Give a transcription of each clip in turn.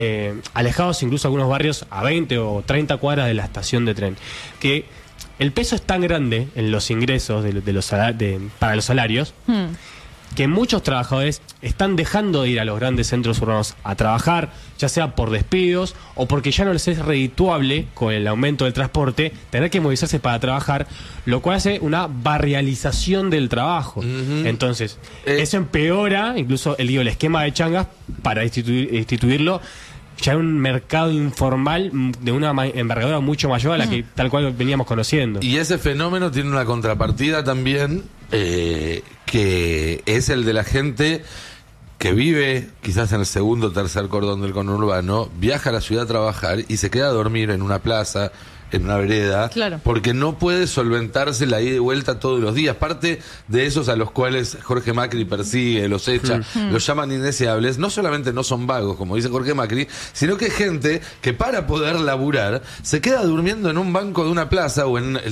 alejados incluso algunos barrios a 20 o 30 cuadras de la estación de tren, que el peso es tan grande en los ingresos para los salarios, que muchos trabajadores están dejando de ir a los grandes centros urbanos a trabajar, ya sea por despidos o porque ya no les es redituable con el aumento del transporte tener que movilizarse para trabajar, lo cual hace una barrialización del trabajo. Entonces, eso empeora incluso el esquema de changas para instituirlo ya en un mercado informal de una envergadura mucho mayor a la que tal cual veníamos conociendo. Y ese fenómeno tiene una contrapartida también, que es el de la gente que vive quizás en el segundo o tercer cordón del conurbano, viaja a la ciudad a trabajar y se queda a dormir en una plaza, en una vereda, claro, porque no puede solventarse la ida y vuelta todos los días. Parte de esos a los cuales Jorge Macri persigue, los echa, los llaman indeseables, no solamente no son vagos, como dice Jorge Macri, sino que es gente que para poder laburar se queda durmiendo en un banco de una plaza o en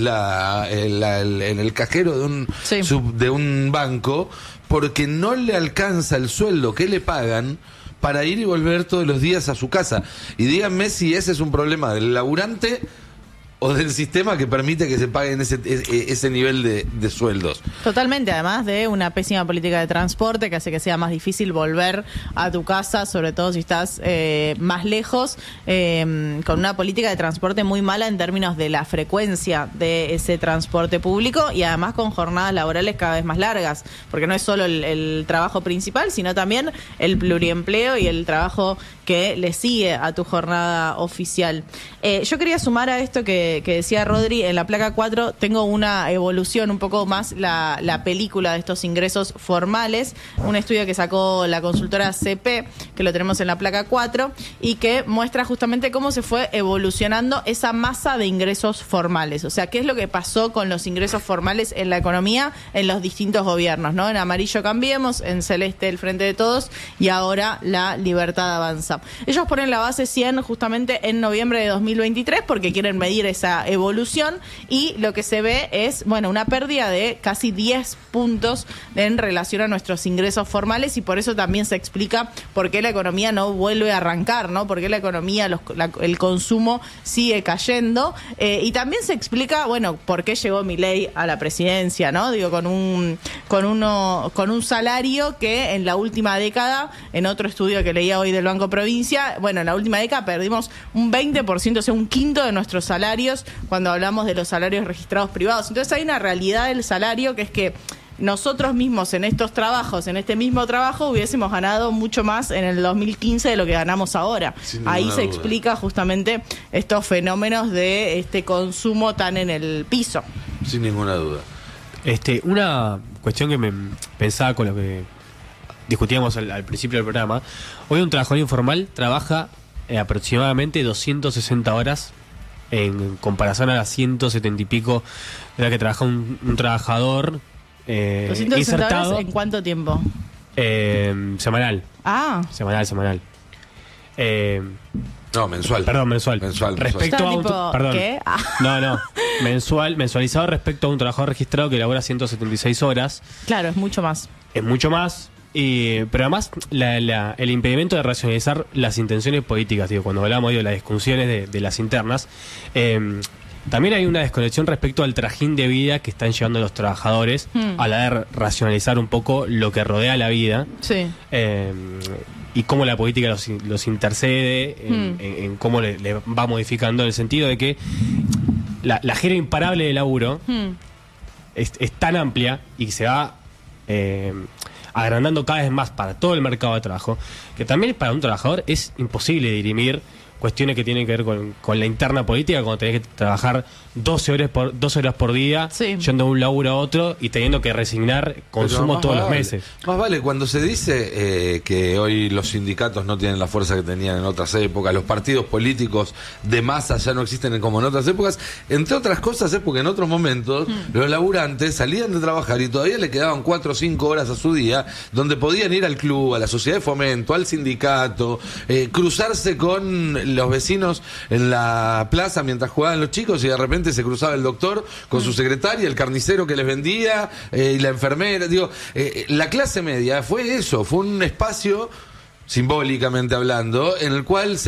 el cajero de un banco, porque no le alcanza el sueldo que le pagan para ir y volver todos los días a su casa. Y díganme si ese es un problema del laburante o del sistema que permite que se paguen ese nivel de sueldos. Totalmente, además de una pésima política de transporte que hace que sea más difícil volver a tu casa, sobre todo si estás más lejos, con una política de transporte muy mala en términos de la frecuencia de ese transporte público y además con jornadas laborales cada vez más largas, porque no es solo el trabajo principal, sino también el pluriempleo y el trabajo que le sigue a tu jornada oficial. Yo quería sumar a esto que decía Rodri, en la placa 4 tengo una evolución un poco más la película de estos ingresos formales, un estudio que sacó la consultora CP, que lo tenemos en la placa 4, y que muestra justamente cómo se fue evolucionando esa masa de ingresos formales, o sea, qué es lo que pasó con los ingresos formales en la economía en los distintos gobiernos, ¿no? En amarillo Cambiemos, en celeste el Frente de Todos y ahora la Libertad Avanza. Ellos ponen la base 100 justamente en noviembre de 2023 porque quieren medir esa evolución y lo que se ve es, bueno, una pérdida de casi 10 puntos en relación a nuestros ingresos formales y por eso también se explica por qué la economía no vuelve a arrancar, ¿no? Por qué la economía, el consumo sigue cayendo y también se explica, bueno, por qué llegó Milei a la presidencia, ¿no? Digo, con un salario que en la última década, en otro estudio que leía hoy del Banco Provincia, bueno, en la última década perdimos un 20%, o sea, un quinto de nuestros salarios cuando hablamos de los salarios registrados privados. Entonces hay una realidad del salario que es que nosotros mismos en estos trabajos, en este mismo trabajo, hubiésemos ganado mucho más en el 2015 de lo que ganamos ahora. Ahí se explica justamente estos fenómenos de este consumo tan en el piso. Sin ninguna duda. Una cuestión que me pensaba con lo que discutíamos al principio del programa. Hoy un trabajador informal trabaja aproximadamente 260 horas en comparación a las 170 y pico de la que trabaja un trabajador 260 insertado. horas, ¿en cuánto tiempo? Semanal. Semanal. No, mensual. Perdón, mensual. Respecto a un perdón. ¿Qué? No. Mensualizado respecto a un trabajador registrado que labora 176 horas. Claro, es mucho más. Es mucho más. Pero además el impedimento de racionalizar las intenciones políticas, digo, cuando hablamos de las discusiones de las internas, también hay una desconexión respecto al trajín de vida que están llevando los trabajadores a la de racionalizar un poco lo que rodea la vida. Sí. Y cómo la política los intercede en cómo le va modificando, en el sentido de que la gira imparable de laburo es tan amplia y se va agrandando cada vez más para todo el mercado de trabajo, que también para un trabajador es imposible dirimir cuestiones que tienen que ver con la interna política, cuando tenés que trabajar 12 horas por día, yendo de un laburo a otro y teniendo que resignar consumo todos los meses. Más vale, cuando se dice que hoy los sindicatos no tienen la fuerza que tenían en otras épocas, los partidos políticos de masa ya no existen como en otras épocas, entre otras cosas es porque en otros momentos los laburantes salían de trabajar y todavía le quedaban 4 o 5 horas a su día, donde podían ir al club, a la sociedad de fomento, al sindicato, cruzarse con los vecinos en la plaza mientras jugaban los chicos y de repente se cruzaba el doctor con su secretaria, el carnicero que les vendía y la enfermera. Digo, la clase media fue eso, fue un espacio simbólicamente hablando, en el cual